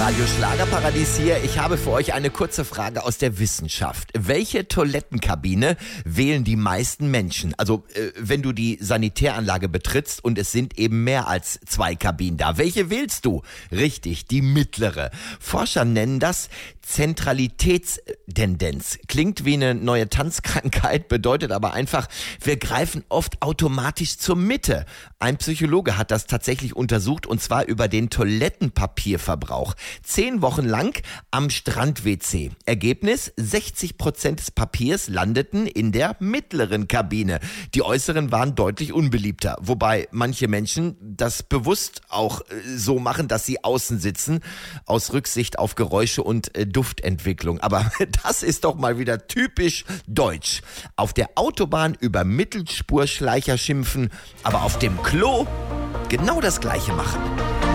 Radio Schlagerparadies hier. Ich habe für euch eine kurze Frage aus der Wissenschaft. Welche Toilettenkabine wählen die meisten Menschen? Also, wenn du die Sanitäranlage betrittst und es sind eben mehr als 2 Kabinen da. Welche wählst du? Richtig, die mittlere. Forscher nennen das Zentralitätstendenz. Klingt wie eine neue Tanzkrankheit, bedeutet aber einfach, wir greifen oft automatisch zur Mitte. Ein Psychologe hat das tatsächlich untersucht und zwar über den Toilettenpapierverbrauch. 10 Wochen lang am Strand-WC. Ergebnis: 60% des Papiers landeten in der mittleren Kabine. Die äußeren waren deutlich unbeliebter. Wobei manche Menschen das bewusst auch so machen, dass sie außen sitzen, aus Rücksicht auf Geräusche und Duftentwicklung. Aber das ist doch mal wieder typisch deutsch. Auf der Autobahn über Mittelspurschleicher schimpfen, aber auf dem Klo genau das Gleiche machen.